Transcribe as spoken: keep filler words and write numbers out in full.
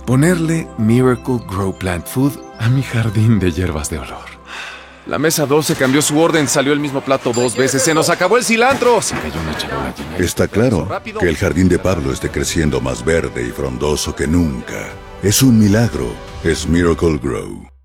Ponerle Miracle Grow Plant Food a mi jardín de hierbas de olor. La mesa doce cambió su orden, salió el mismo plato dos veces, se nos acabó el cilantro. Se cayó una charola llena de- Está claro que el jardín de Pablo esté creciendo más verde y frondoso que nunca. Es un milagro. Es Miracle Grow.